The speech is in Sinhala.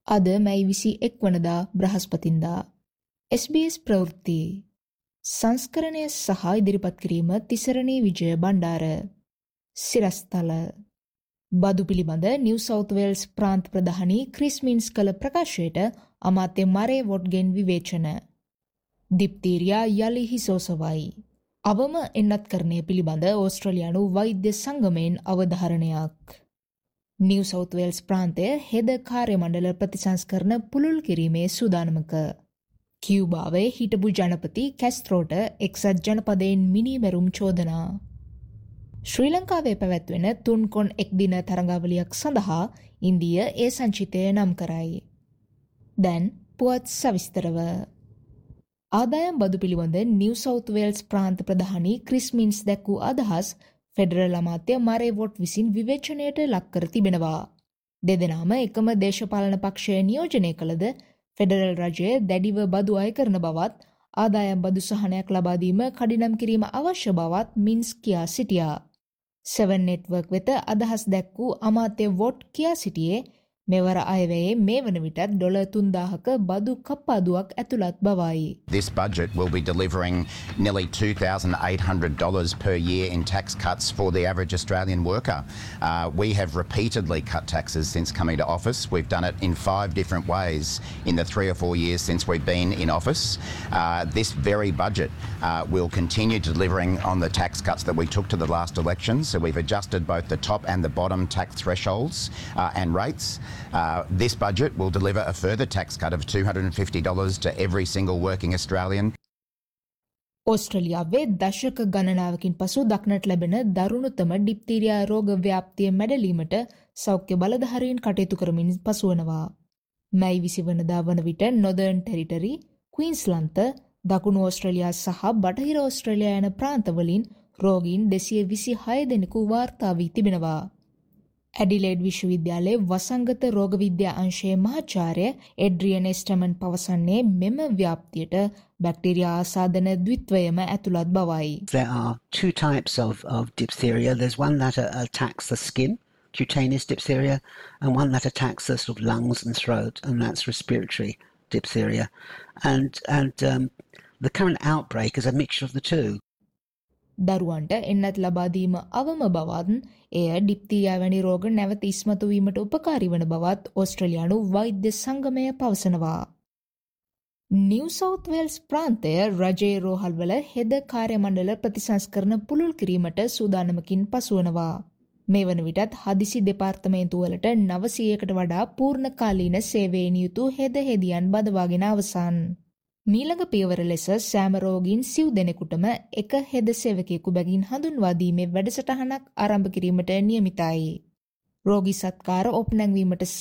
අද මැයි 21 වනදා බ්‍රහස්පතින්දා SBS ප්‍රවෘත්ති සංස්කරණය සහ ඉදිරිපත් කිරීම තිසරණී විජය බණ්ඩාර සිරස්තල බදු පිළිබඳ New south Wales ප්‍රාන්ත ප්‍රධානී Chris Minns කළ ප්‍රකාශයට අමාත්‍ය මරේ වොට්ගෙන් විවේචන දිප්තීරියා යලි හිසෝසවයි අවම එන්නත්කරණය පිළිබඳ ඕස්ට්‍රේලියානු වෛද්‍ය සංගමයෙන් අවධාරණයක් නිව් සවුත් වේල්ස් ප්‍රාන්තය හෙද කාර්ය මණ්ඩල ප්‍රතිසංස්කරණ පුළුල් කිරීමේ සූදානමක. කියුබාවේ හිටපු ජනපති කැස්ත්‍රෝට එක්සත් ජනපදයෙන් මිනීමැරුම් චෝදනා. ශ්‍රී ලංකාවේ පැවැත්වෙන තුන්කොන් එක් දින තරඟාවලියක් සඳහා ඉන්දිය ඒ සංචිතය නම් කරයි. දැන් පුවත් සවිස්තරව. ආදායම් බදු පිළිබඳ New south Wales ප්‍රාන්ත ප්‍රධානී Chris Minns දැක් වූ අදහස් ෆෙඩරල් අමාත්‍ය මරේ වොට් විසින් විවේචනයට ලක් කර තිබෙනවා. දෙදෙනාම එකම දේශපාලන පක්ෂය නියෝජනය කළද ෆෙඩරල් රජය දැඩිව බදු අය කරන බවත් ආදායම් බදු සහනයක් ලබා දීම කඩිනම් කිරීම අවශ්‍ය බවත් මින්ස් කියා සිටියා. 7 නෙට්වර්ක් වෙත අදහස් දැක් වූ අමාත්‍ය වොට් කියා සිටියේ මෙවර අයවැයේ මේ වන විටත් ඩොලර් 3000ක බදු කප්පාදුවක් ඇතුළත් බවයි. This budget will be delivering nearly $2,800 per year in tax cuts for the average Australian worker. We have repeatedly cut taxes since coming to office. We've done it in 5 different ways in the 3 or 4 years since we've been in office. This very budget will continue delivering on the tax cuts that we took to the last election. So we've adjusted both the top and the bottom tax thresholds and rates. This budget will deliver a further tax cut of $250 to every single working Australian. ඕස්ට්‍රේලියාවේ දශක ගණනාවකින් පසු දක්නට ලැබෙන දරුණුතම ඩිප්තීරියා රෝග ව්‍යාප්තිය මැඩලීමට සෞඛ්‍ය බලධාරීන් කටයුතු කරමින් පසුවනවා. මැයි 20 වනදා වන විට නොදර්න් ටෙරිටරි, ක්වීන්ස්ලන්ත, දකුණු ඕස්ට්‍රේලියා සහ බටහිර ඕස්ට්‍රේලියා යන ප්‍රාන්තවලින් රෝගීන් 226 දෙනෙකු වාර්තා වී තිබෙනවා. ඇඩිලේඩ් විශ්වවිද්‍යාලයේ වසංගත රෝග විද්‍යා අංශයේ මහාචාර්ය එඩ්රියන් එස්ටමන් පවසන්නේ මෙම ව්‍යාප්තියට බැක්ටීරියා ආසාදන ද්විත්වයම ඇතුළත් බවයි. There are 2 types of diphtheria. There's one that attacks the skin, cutaneous diphtheria, and one that attacks the sort of lungs and throat, and that's respiratory diphtheria. And the current outbreak is a mixture of the two. දරුවන්ට එන්නත් ලබා දීම අවම බවත් එය ඩිප්තීරියා වැනි රෝග නැවත ඉස්මතු වීමට උපකාරී වන බවත් ඕස්ට්‍රේලියානු වෛද්‍ය සංගමය පවසනවා. නිව් සවුත් වේල්ස් ප්‍රාන්තය රජයේ රෝහල්වල හෙද කාර්ය මණ්ඩල ප්‍රතිසංස්කරණ පුළුල් කිරීමට සූදානමකින් පසුවනවා. මේ වන විටත් හදිසි දෙපාර්තමේන්තුවලට 900කට වඩා පූර්ණකාලීන සේවයෙන් යුතු හෙද හෙදියන් බදවාගෙන අවසන්. මීළඟ පියවර ලෙස සෑම රෝගීන් සිව් දෙනෙකුටම එක හෙද සේවකයෙකු බැගින් හඳුන්වා දීමේ වැඩසටහනක් ආරම්භ කිරීමට නියමිතයි. රෝගී සත්කාර ඔප්නැංවීමට